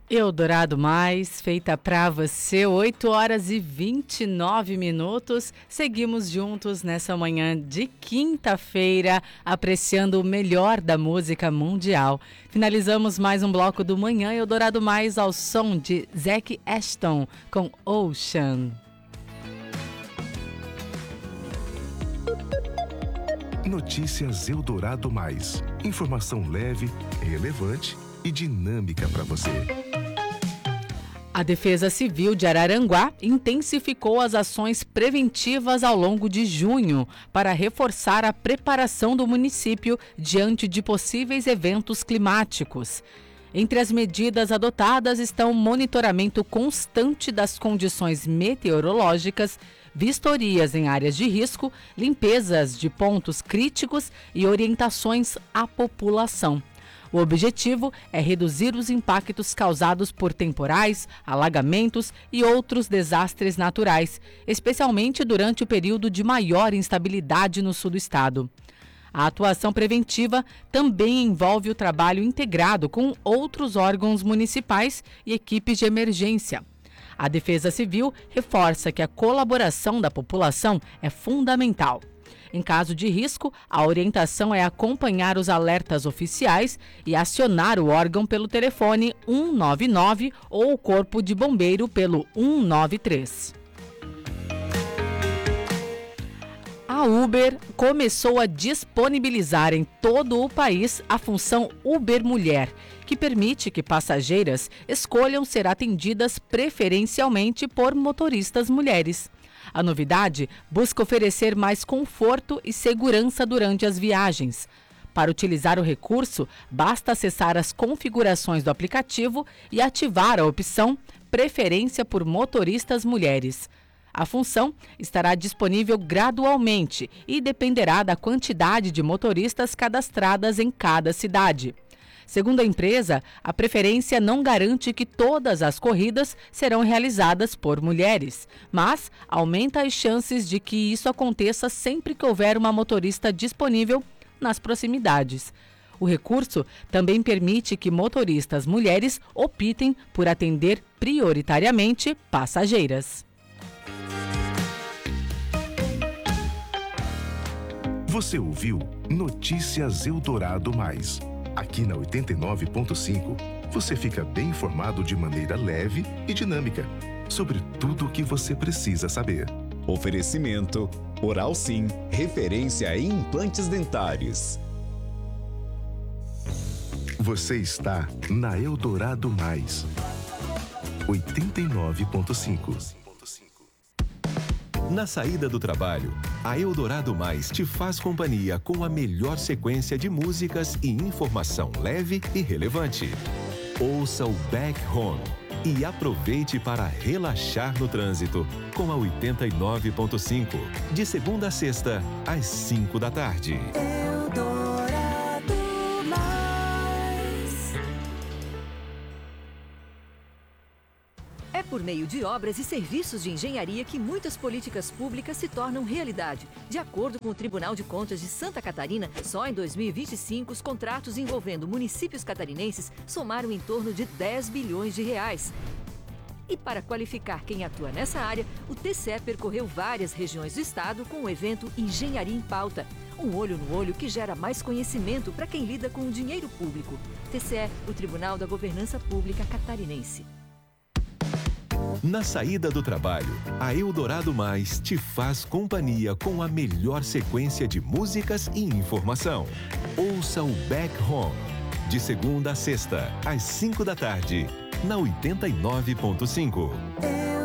Eldorado Mais, feita pra você, 8 horas e 29 minutos. Seguimos juntos nessa manhã de quinta-feira, apreciando o melhor da música mundial. Finalizamos mais um bloco do Manhã Eldorado Mais ao som de Zac Ashton com Ocean. Notícias Eldorado Mais. Informação leve, relevante e dinâmica para você. A Defesa Civil de Araranguá intensificou as ações preventivas ao longo de junho para reforçar a preparação do município diante de possíveis eventos climáticos. Entre as medidas adotadas estão o monitoramento constante das condições meteorológicas, vistorias em áreas de risco, limpezas de pontos críticos e orientações à população. O objetivo é reduzir os impactos causados por temporais, alagamentos e outros desastres naturais, especialmente durante o período de maior instabilidade no sul do estado. A atuação preventiva também envolve o trabalho integrado com outros órgãos municipais e equipes de emergência. A Defesa Civil reforça que a colaboração da população é fundamental. Em caso de risco, a orientação é acompanhar os alertas oficiais e acionar o órgão pelo telefone 199 ou o Corpo de Bombeiro pelo 193. A Uber começou a disponibilizar em todo o país a função Uber Mulher, que permite que passageiras escolham ser atendidas preferencialmente por motoristas mulheres. A novidade busca oferecer mais conforto e segurança durante as viagens. Para utilizar o recurso, basta acessar as configurações do aplicativo e ativar a opção Preferência por motoristas mulheres. A função estará disponível gradualmente e dependerá da quantidade de motoristas cadastradas em cada cidade. Segundo a empresa, a preferência não garante que todas as corridas serão realizadas por mulheres, mas aumenta as chances de que isso aconteça sempre que houver uma motorista disponível nas proximidades. O recurso também permite que motoristas mulheres optem por atender prioritariamente passageiras. Você ouviu Notícias Eldorado Mais. Aqui na 89.5, você fica bem informado de maneira leve e dinâmica sobre tudo o que você precisa saber. Oferecimento Oral Sim, referência em implantes dentários. Você está na Eldorado Mais. 89.5. Na saída do trabalho, a Eldorado Mais te faz companhia com a melhor sequência de músicas e informação leve e relevante. Ouça o Back Home e aproveite para relaxar no trânsito com a 89.5, de segunda a sexta, às 5 da tarde. É por meio de obras e serviços de engenharia que muitas políticas públicas se tornam realidade. De acordo com o Tribunal de Contas de Santa Catarina, só em 2025 os contratos envolvendo municípios catarinenses somaram em torno de 10 bilhões de reais. E para qualificar quem atua nessa área, o TCE percorreu várias regiões do estado com o evento Engenharia em Pauta. Um olho no olho que gera mais conhecimento para quem lida com o dinheiro público. TCE, o Tribunal da Governança Pública Catarinense. Na saída do trabalho, a Eldorado Mais te faz companhia com a melhor sequência de músicas e informação. Ouça o Back Home, de segunda a sexta, às 5 da tarde, na 89.5.